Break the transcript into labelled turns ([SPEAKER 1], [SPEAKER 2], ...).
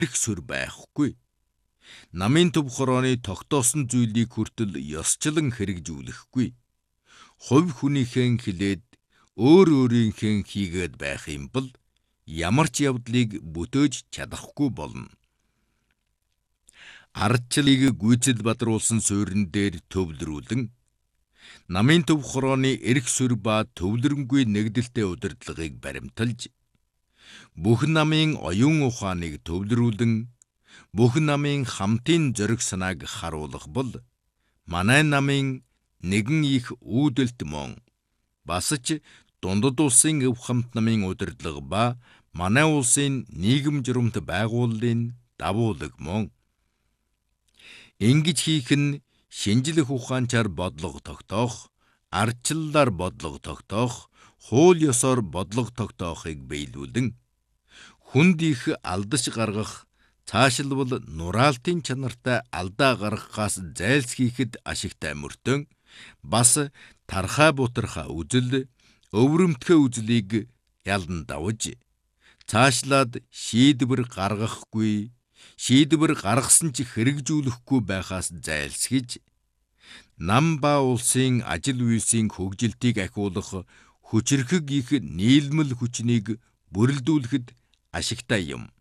[SPEAKER 1] эрх суурь байхгүй. Намын төв хорооны тогтоосон зүйлийг хүртэл ёсчлон хэрэгжүүлэхгүй. Хувь хүнийхэн хилээд өөр өөрийнхээ хийгээд байх юм бол ямар ч явдлыг бүтээж чадахгүй болно. Ардчлалыг гүйцэл бадруулсан суурин дээр төвлөрүүлэн намын төв хорооны эрх суурь ба төвлөрөнгүй нэгдэлтэй удирдлагыг баримталж, бүх намын оюун ухааныг төвлөрүүлэн, бүх намын хамтын зориг санааг харуулах бол манай намын нэгэн их үүдэлт мөн бас ч дундад улсын өв хамт намын удирдлага ба манай улсын нийгэм журамт байгууллын давуулаг мөн. Ингэж хийх нь шинжлэх ухаанчаар бодлого тогтоох, ардчлалаар бодлого тогтоох, хууль ёсоор бодлого тогтоохыг биелүүлэн, хүнд их алдаж гаргах, цаашлбал нураалтын чанартай алдаа гаргахаас зайлсхийхэд ашигтай мөртөн, бас тархаа бутархаа үзэл, өвөрмтгөө үзлийг ялан давж, цаашлаад шийдвэр гаргахгүй, шийдвэр гаргасан ч хэрэгжүүлэхгүй байхаас зайлсхийж, нам ба улсын ажил үйлсийн хөгжилтийг ахиулах хүчирхэг их нийлмэл хүчнийг бүрэлдүүлэхэд ашигтай юм.